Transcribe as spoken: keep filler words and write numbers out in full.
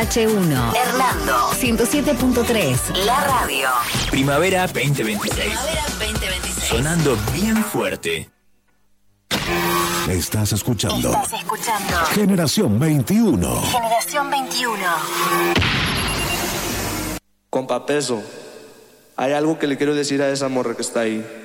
H uno, Hernando, ciento siete punto tres, la radio. Primavera veinte veintiséis. Primavera veinte veintiséis. Sonando bien fuerte. Estás escuchando. Estás escuchando. Generación veintiuno. Generación veintiuno. Compa Peso, hay algo que le quiero decir a esa morra que está ahí.